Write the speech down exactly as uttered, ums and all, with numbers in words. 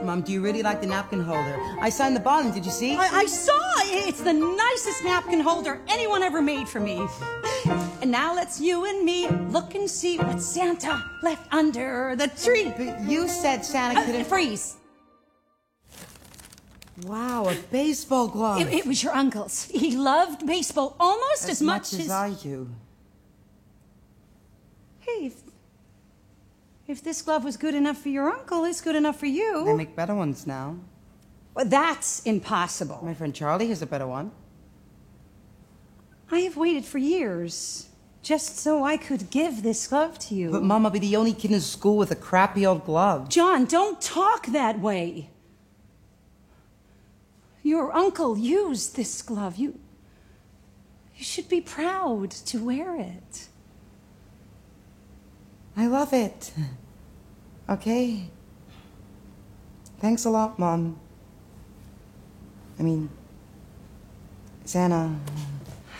Mom, do you really like the napkin holder? I signed the bond, did you see? I, I saw! It's the nicest napkin holder anyone ever made for me. And now let's you and me look and see what Santa left under the tree. But you said Santa Uh, couldn't... freeze. Wow, a baseball glove. It, it was your uncle's. He loved baseball almost as, as much, much as... as I do. Hey, if, if this glove was good enough for your uncle, it's good enough for you. They make better ones now. Well, that's impossible. My friend Charlie has a better one. I have waited for years just so I could give this glove to you. But Mom, I'll be the only kid in school with a crappy old glove. John, don't talk that way. Your uncle used this glove. You, you should be proud to wear it. I love it. Okay? Thanks a lot, Mom. I mean, Santa...